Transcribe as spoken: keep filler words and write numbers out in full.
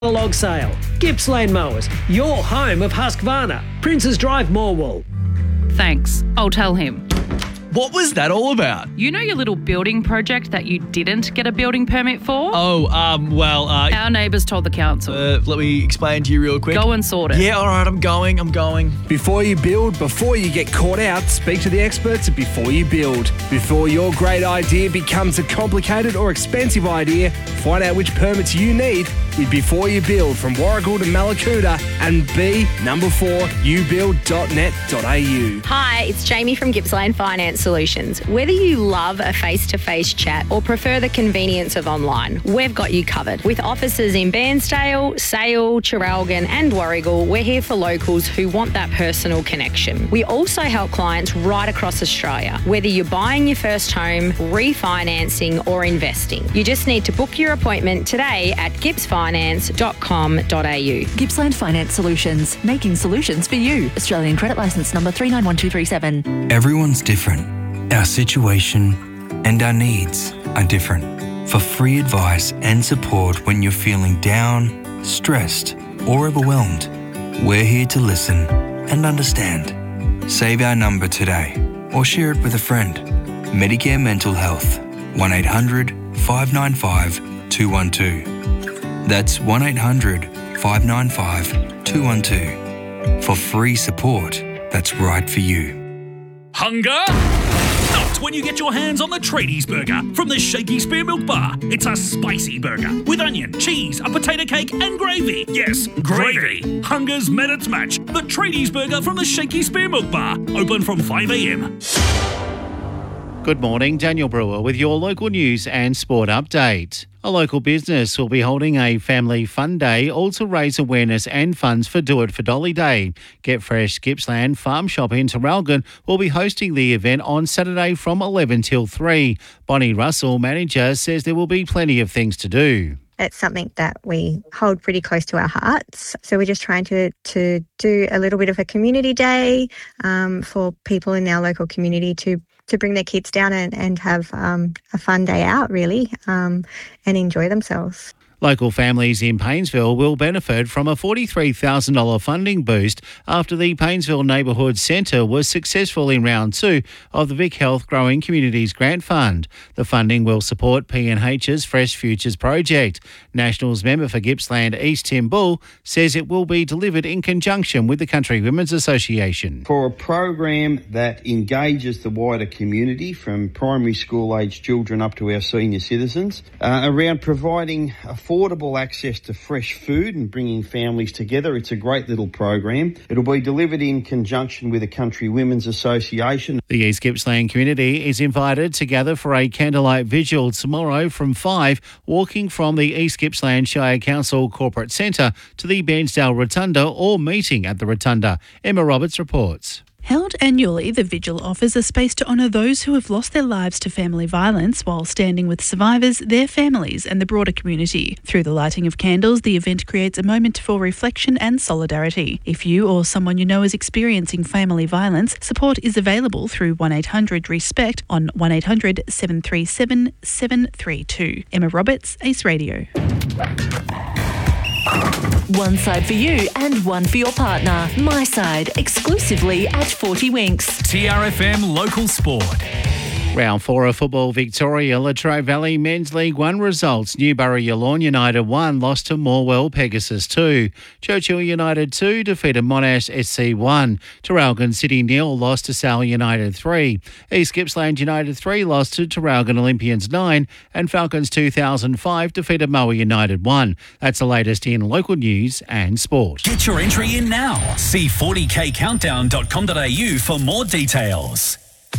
Log sale. Gippsland Mowers, your home of Husqvarna. Princes Drive, Morwell. Thanks. I'll tell him. What was that all about? You know your little building project that you didn't get a building permit for? Oh, um, well, uh... Our neighbours told the council. Uh, let me explain to you real quick. Go and sort it. Yeah, all right, I'm going, I'm going. Before you build, before you get caught out, speak to the experts at Before You Build. Before your great idea becomes a complicated or expensive idea, find out which permits you need with Before You Build from Warragul to Mallacoota and B number four u build dot net dot a u. Hi, it's Jamie from Gippsland Finance Solutions. Whether you love a face-to-face chat or prefer the convenience of online, we've got you covered. With offices in Bairnsdale, Sale, Traralgon and Warragul, we're here for locals who want that personal connection. We also help clients right across Australia, whether you're buying your first home, refinancing or investing. You just need to book your appointment today at gips finance dot com dot a u. Gippsland Finance Solutions, making solutions for you. Australian credit licence number three nine one two three seven. Everyone's different. Our situation and our needs are different. For free advice and support when you're feeling down, stressed, or overwhelmed, we're here to listen and understand. Save our number today or share it with a friend. Medicare Mental Health, one eight hundred five nine five two one two. That's one eight hundred five nine five two one two. For free support that's right for you. Hunger? Not when you get your hands on the Tradies Burger from the Shaky Spear Milk Bar. It's a spicy burger with onion, cheese, a potato cake and gravy. Yes, gravy. Hunger's met its match. The Tradies Burger from the Shaky Spear Milk Bar. Open from five a m. Good morning, Daniel Brewer with your local news and sport update. A local business will be holding a family fun day, all to raise awareness and funds for Do It for Dolly Day. Get Fresh Gippsland Farm Shop in Traralgon will be hosting the event on Saturday from eleven till three. Bonnie Russell, manager, says there will be plenty of things to do. It's something that we hold pretty close to our hearts. So we're just trying to, to do a little bit of a community day um, for people in our local community to to bring their kids down and, and have um, a fun day out, really, um, and enjoy themselves. Local families in Paynesville will benefit from a forty-three thousand dollars funding boost after the Paynesville Neighbourhood Centre was successful in round two of the Vic Health Growing Communities Grant Fund. The funding will support P and H's Fresh Futures project. Nationals member for Gippsland East Tim Bull says it will be delivered in conjunction with the Country Women's Association. For a program that engages the wider community from primary school age children up to our senior citizens uh, around providing a affordable access to fresh food and bringing families together. It's a great little program. It'll be delivered in conjunction with the Country Women's Association. The East Gippsland community is invited to gather for a candlelight vigil tomorrow from five, walking from the East Gippsland Shire Council Corporate Centre to the Bairnsdale Rotunda or meeting at the Rotunda. Emma Roberts reports. Held annually, the vigil offers a space to honour those who have lost their lives to family violence while standing with survivors, their families and the broader community. Through the lighting of candles, the event creates a moment for reflection and solidarity. If you or someone you know is experiencing family violence, support is available through one eight hundred RESPECT on one eight hundred seven three seven seven three two. Emma Roberts, Ace Radio. One side for you and one for your partner. My Side, exclusively at forty Winks. T R F M Local Sport. Round four of football, Victoria, Latrobe Valley Men's League One results. Newborough Yallourn United one, lost to Morwell Pegasus two. Churchill United two, defeated Monash S C one. Traralgon City nil, lost to Sale United three. East Gippsland United three, lost to Traralgon Olympians nine. And Falcons two thousand five, defeated Moa United one. That's the latest in local news and sport. Get your entry in now. See forty k countdown dot com dot a u for more details.